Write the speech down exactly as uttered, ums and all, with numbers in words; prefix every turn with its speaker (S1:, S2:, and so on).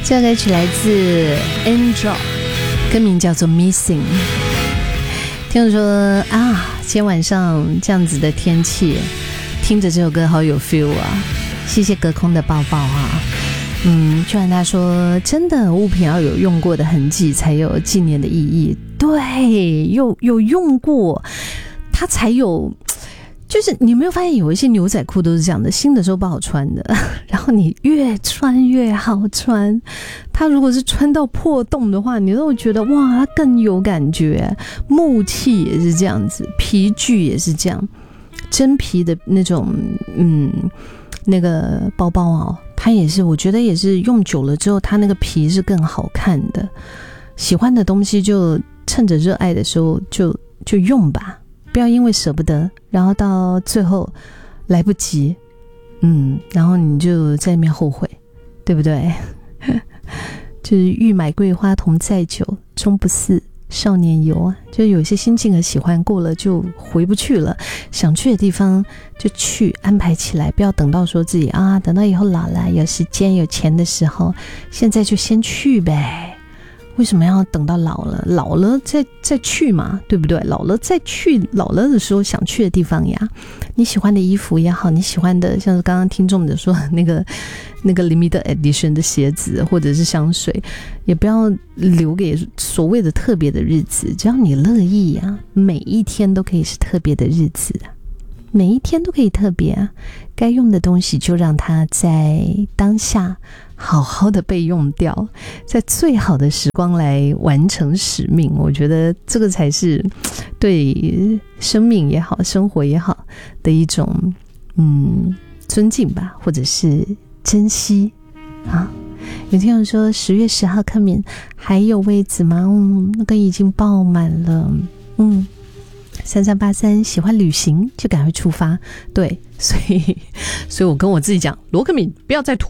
S1: 这个歌曲来自 Angel， 歌名叫做 Missing。 听我说啊，今天晚上这样子的天气，听着这首歌好有 feel 啊！谢谢隔空的抱抱啊。嗯，就像他说，真的物品要有用过的痕迹才有纪念的意义。对，有有用过它才有，就是你有没有发现有一些牛仔裤都是这样的，新的时候不好穿的，然后你越穿越好穿，它如果是穿到破洞的话，你都会觉得哇，它更有感觉。木器也是这样子，皮具也是这样，真皮的那种嗯那个包包啊，它也是，我觉得也是用久了之后，它那个皮是更好看的。喜欢的东西就趁着热爱的时候就就用吧，不要因为舍不得，然后到最后来不及，嗯，然后你就在那边后悔，对不对？就是欲买桂花同载酒，终不似少年游啊。就有些心境和喜欢过了就回不去了，想去的地方就去，安排起来，不要等到说自己啊，等到以后老了有时间有钱的时候，现在就先去呗。为什么要等到老了？老了再再去嘛，对不对？老了再去，老了的时候想去的地方呀。你喜欢的衣服也好，你喜欢的，像是刚刚听众的说那个那个 limited edition 的鞋子或者是香水，也不要留给所谓的特别的日子，只要你乐意啊，每一天都可以是特别的日子啊，每一天都可以特别啊。该用的东西就让它在当下好好的被用掉，在最好的时光来完成使命。我觉得这个才是对生命也好，生活也好的一种嗯尊敬吧，或者是珍惜啊。有听友说十月十号柯敏还有位子吗？嗯，那个已经爆满了。嗯，三三八三喜欢旅行就赶快出发。对，所以所以我跟我自己讲，罗柯敏不要再涂